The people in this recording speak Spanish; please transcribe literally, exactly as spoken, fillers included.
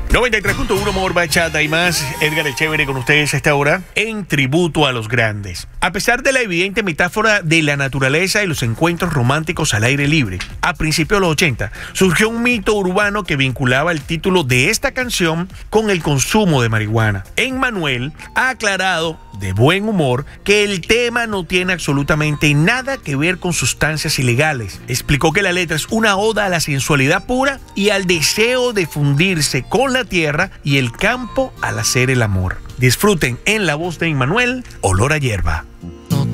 noventa y tres punto uno Humor, Bachata y más. Edgar el Chévere con ustedes a esta hora en tributo a los grandes. A pesar de la evidente metáfora de la naturaleza y los encuentros románticos al aire libre, a principios de los ochenta surgió un mito urbano que vinculaba el título de esta canción con el consumo de marihuana. Emmanuel ha aclarado de buen humor que el tema no tiene absolutamente nada que ver con sustancias ilegales. Explicó que la letra es una oda a la sensualidad pura y al deseo de fundirse con la tierra y el campo al hacer el amor. Disfruten en la voz de Emmanuel, Olor a Hierba.